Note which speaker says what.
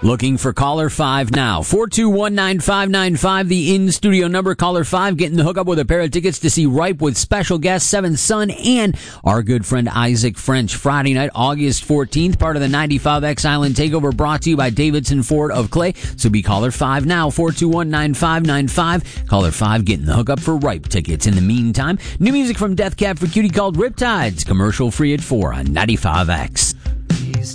Speaker 1: Looking for caller 5 now. 4219595, the in-studio number. Caller 5 getting the hookup with a pair of tickets to see Ripe with special guest Seventh Son and our good friend Isaac French. Friday night, August 14th, part of the 95X Island Takeover, brought to you by Davidson Ford of Clay. So be caller 5 now. 4219595. Caller 5 getting the hookup for Ripe tickets. In the meantime, new music from Death Cab for Cutie called Riptides. Commercial free at 4 on 95X.